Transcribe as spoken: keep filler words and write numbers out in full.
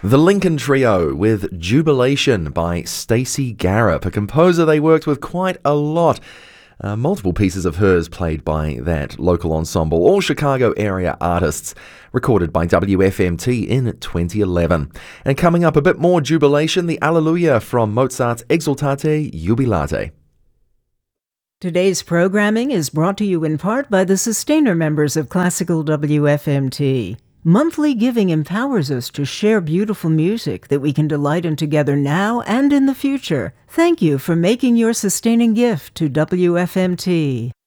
The Lincoln Trio with Jubilation by Stacey Garrop, a composer they worked with quite a lot. Uh, multiple pieces of hers played by that local ensemble, all Chicago area artists, recorded by W F M T in twenty eleven. And coming up, a bit more Jubilation, the Alleluia from Mozart's Exultate Jubilate. Today's programming is brought to you in part by the sustainer members of Classical W F M T. Monthly giving empowers us to share beautiful music that we can delight in together now and in the future. Thank you for making your sustaining gift to W F M T.